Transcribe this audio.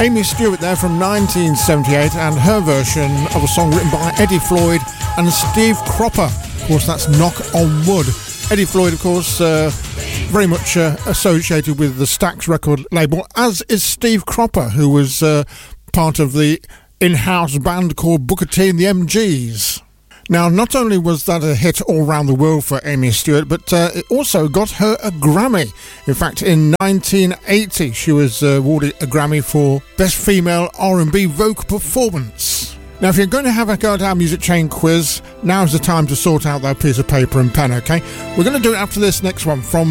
Amy Stewart there from 1978 and her version of a song written by Eddie Floyd and Steve Cropper. Of course, that's Knock on Wood. Eddie Floyd, of course, very much associated with the Stax record label, as is Steve Cropper, who was part of the in-house band called Booker T and the MGs. Now, not only was that a hit all around the world for Amy Stewart, but it also got her a Grammy. In fact, in 1980, she was awarded a Grammy for Best Female R&B Vocal Performance. Now, if you're going to have a go at our Music Chain quiz, now's the time to sort out that piece of paper and pen, okay? We're going to do it after this next one from